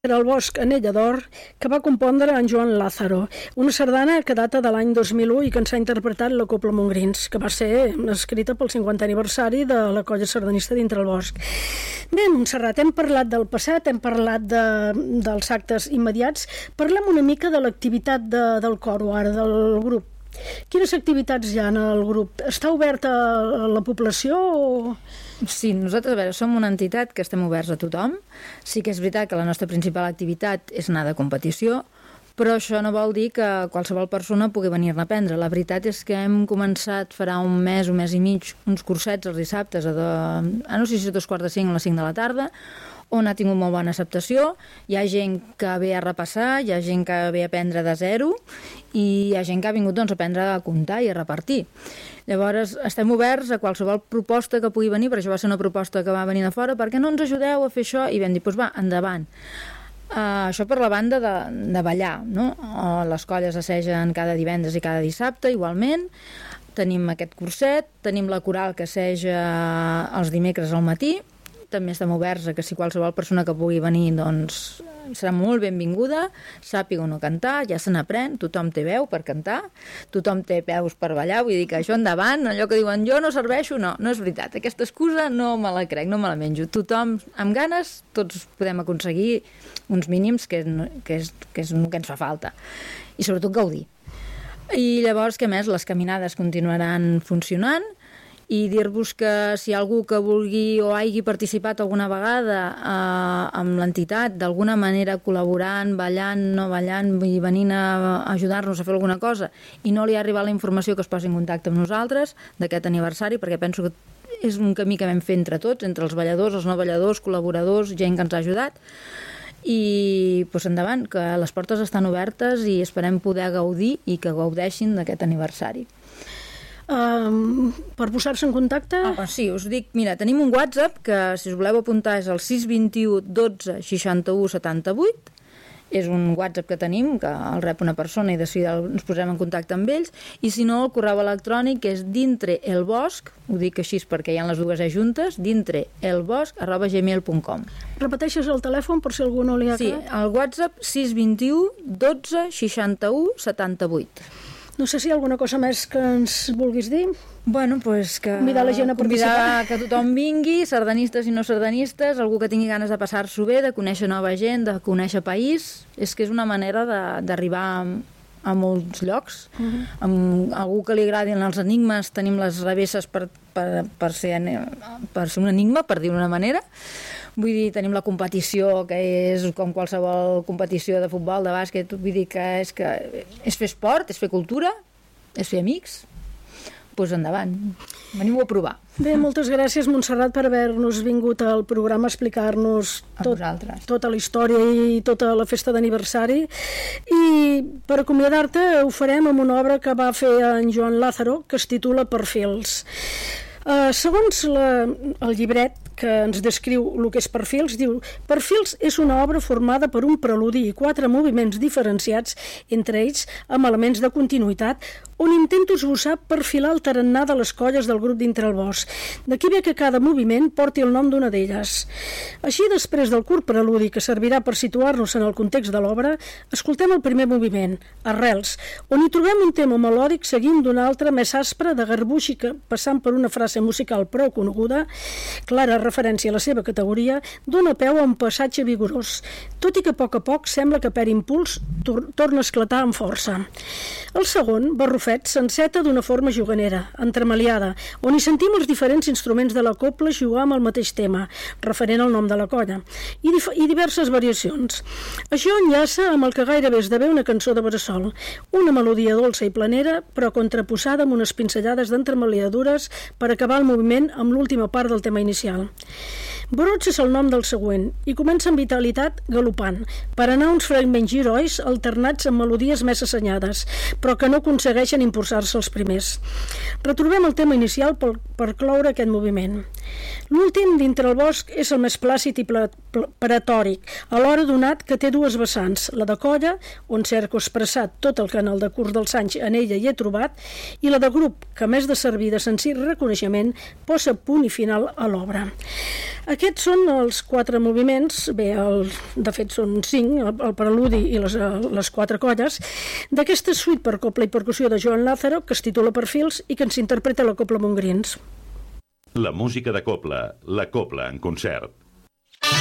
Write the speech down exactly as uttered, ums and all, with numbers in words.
Era el bosc Anella d'Or, que va compondre en Joan Lázaro, una sardana que data de l'any dos mil u i que ens ha interpretat la Cobla Montgrins, que va ser escrita pel cinquantè aniversari de la colla sardanista Dintre el Bosc. Bé, Montserrat, hem parlat del passat, hem parlat de, dels actes immediats, parlem una mica de l'activitat de, del coro ara, del grup. Quines activitats hi ha en el grup? Està oberta a la població o...? Sí, nosaltres, a veure, som una entitat que estem oberts a tothom. Sí que és veritat que la nostra principal activitat és anar de competició, però això no vol dir que qualsevol persona pugui venir-ne a aprendre. La veritat és que hem començat farà un mes, un mes i mig, uns cursets els dissabtes a, de, a no sé si a dos quarts de cinc o a les cinc de la tarda, on ha tingut molt bona acceptació. Hi ha gent que ve a repassar, hi ha gent que ve a aprendre de zero i hi ha gent que ha vingut doncs, a aprendre a comptar i a repartir. Llavors, estem oberts a qualsevol proposta que pugui venir, perquè això va ser una proposta que va venir de fora, perquè no ens ajudeu a fer això? I vam dir, doncs va, endavant. Uh, això per la banda de, de ballar, no? Uh, les colles assegen cada divendres i cada dissabte, igualment. Tenim aquest curset, tenim la coral que asseja els dimecres al matí. També estem oberts a que si qualsevol persona que pugui venir doncs serà molt benvinguda, sàpiga o no cantar, ja se n'aprèn, tothom té veu per cantar, tothom té peus per ballar, vull dir que això endavant, allò que diuen jo no serveixo, no, no és veritat, aquesta excusa no me la crec, no me la menjo, tothom amb ganes, tots podem aconseguir uns mínims que, que, és, que és el que ens fa falta, i sobretot gaudir. I llavors, què més? Les caminades continuaran funcionant, i dir-vos que si hi ha algú que vulgui o hagi participat alguna vegada eh, amb l'entitat, d'alguna manera col·laborant, ballant, no ballant, i venint a ajudar-nos a fer alguna cosa, i no li ha arribat la informació, que es posi en contacte amb nosaltres d'aquest aniversari, perquè penso que és un camí que vam fer entre tots, entre els balladors, els no balladors, col·laboradors, gent que ens ha ajudat, i doncs endavant, que les portes estan obertes i esperem poder gaudir i que gaudeixin d'aquest aniversari. Um, per posar-se en contacte? Ah, sí, us dic, mira, tenim un WhatsApp que si us voleu apuntar és el sis dos u dotze seixanta-u setanta-vuit, és un WhatsApp que tenim, que el rep una persona i de seguida ens posem en contacte amb ells, i si no, el correu electrònic és dintreelbosc, ho dic així perquè hi ha les dues E juntes, dintreelbosc arroba gmail punt com. Repeteixes el telèfon per si algú no li ha Sí, quedat? el WhatsApp sis dos u dotze seixanta-u setanta-vuit. No sé si hi ha alguna cosa més que ens vulguis dir. Bueno, pues que... Convidar la gent a participar. Convidar que tothom vingui, sardanistes i no sardanistes, algú que tingui ganes de passar-s'ho bé, de conèixer nova gent, de conèixer país. És que és una manera d'arribar a, a molts llocs. Uh-huh. Amb algú que li agradin els enigmes, tenim les revesses per, per, per, ser, per ser un enigma, per dir d'una manera. Vull dir, tenim la competició, que és com qualsevol competició de futbol, de bàsquet, vull dir que és, que és fer esport, és fer cultura, és fer amics. Doncs pues endavant, veniu a provar. Bé, moltes gràcies, Montserrat, per haver-nos vingut al programa a explicar-nos tot, tota la història i tota la festa d'aniversari. I per acomiadar-te ho farem amb una obra que va fer en Joan Lázaro, que es titula Perfils. Uh, segons la, el llibret que ens descriu el que és Perfils, diu: Perfils és una obra formada per un preludi i quatre moviments diferenciats entre ells amb elements de continuïtat, on intento esbossar perfilar el tarannà de les colles del grup Dintre el Bosc. D'aquí ve que cada moviment porti el nom d'una d'elles. Així, després del curt preludi que servirà per situar-nos en el context de l'obra, escoltem el primer moviment, Arrels, on hi trobem un tema melòdic seguint d'un altre més aspre de garbuix i que, passant per una frase musical prou coneguda, clara referència a la seva categoria, dona peu a un passatge vigorós, tot i que a poc a poc sembla que per impuls tor torna a esclatar amb força. El segon, Barrufet, s'enceta d'una forma juganera, entremaliada, on hi sentim els diferents instruments de la cobla jugar amb el mateix tema, referent al nom de la colla, i, i diverses variacions. Això enllaça amb el que gairebé esdevé una cançó de bressol, una melodia dolça i planera, però contraposada amb unes pinzellades d'entremaliadures per acabar el moviment amb l'última part del tema inicial. Brots és el nom del següent i comença amb vitalitat galopant, per anar uns fragments girois alternats amb melodies més assenyades, però que no aconsegueixen impulsar-se els primers. Retrobem el tema inicial per, per cloure aquest moviment. L'últim, Dintre el bosc, és el més plàcid i paratòric, alhora donat que té dues vessants, la de colla, on cerco expressat tot el que en el decurs dels anys en ella hi he trobat, i la de grup, que a més de servir de senzill reconeixement, posa punt i final a l'obra. Aquests són els quatre moviments, bé, el, de fet són cinc, el, el preludi i les, les quatre colles, d'aquesta suite per cobla i percussió de Joan Lázaro, que es titula Perfils i que ens interpreta la Cobla Montgrins. La música de cobla, la cobla en concert.